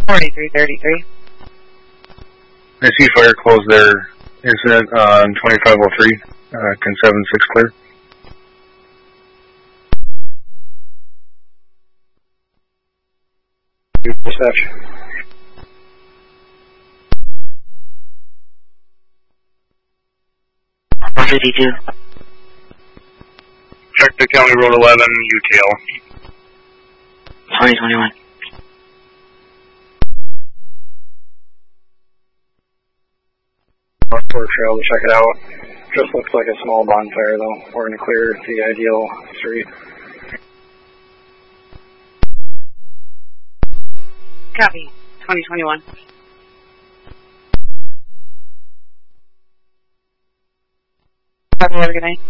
4333. I see fire close there. Incident on 2503. Can 7-6 clear? Perception. 152. Check the County Road 11, UTL. 2021. North Fork Trail to check it out. Just looks like a small bonfire though. We're going to clear the ideal street. Copy. 2021. Have a good night.